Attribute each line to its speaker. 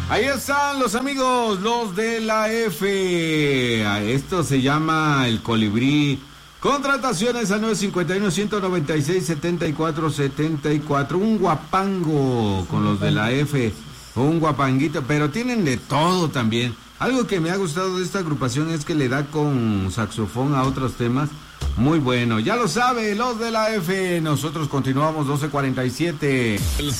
Speaker 1: Ahí están los amigos, los de la F. Esto se llama El Colibrí. Contrataciones al 951-196-7474. Un guapango con los de la F. Un guapanguito, pero tienen de todo también. Algo que me ha gustado de esta agrupación es que le da con saxofón a otros temas. Muy bueno, ya lo sabe, los de la F. Nosotros continuamos 12:47.